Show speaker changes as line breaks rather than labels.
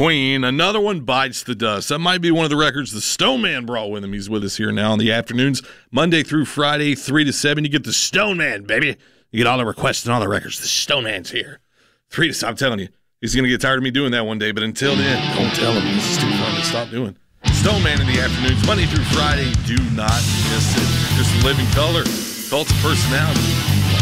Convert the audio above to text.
Queen. Another one bites the dust. That might be one of the records the Stone Man brought with him. He's with us here now in the afternoons, Monday through Friday, 3 to 7. You get the Stone Man, baby. You get all the requests and all the records. The Stone Man's here. 3 to 7. I'm telling you, he's going to get tired of me doing that one day. But until then, don't tell him. This is too fun to stop doing. Stone Man in the afternoons, Monday through Friday. Do not miss it. Just living color. Cult of personality.